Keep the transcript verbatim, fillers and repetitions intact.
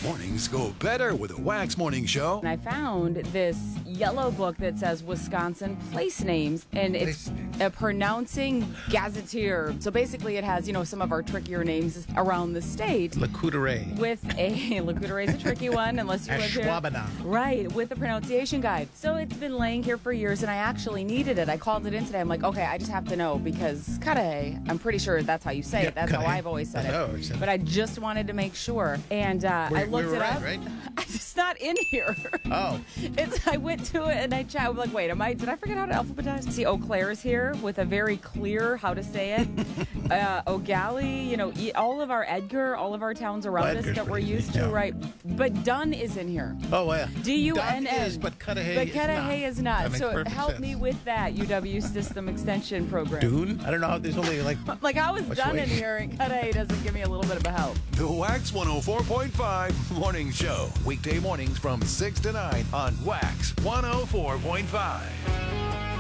Mornings go better with a Wax Morning Show. And I found this yellow book that says Wisconsin place names, and it's a pronouncing gazetteer. So basically it has, you know, some of our trickier names around the state. Lacoudere. With a, Lacoudere is a tricky one, unless you live here. Ashwaubenon. Right, with a pronunciation guide. So it's been laying here for years, and I actually needed it. I called it in today. I'm like, okay, I just have to know, because Cudahy, I'm pretty sure that's how you say Yep, it. That's Cudahy. how I've always said it. Oh, except- But I just wanted to make sure. And uh, We- I we looked were it right, up. right? It's not in here. Oh. It's, I went to it and I checked. I'm like, wait, am I? Did I forget how to alphabetize? See, Eau Claire's here with a very clear how to say it. uh, O'Galley, you know, e- all of our Edgar, all of our towns around Well, us Edgar's that we're pretty used easy, to, yeah. right? But Dunn is in here. Oh, yeah. D U N N. Dunn is, but Cudahy But is Cudahy not. is not. That makes So perfect help sense. me with that, U W System Extension Program. Dune? I don't know how there's only like... Like, how is Which Dunn way? in here and Cudahy doesn't give me a little bit of a help? The Wax one oh four point five Morning Show. Weekday mornings from six to nine on Wax one oh four point five.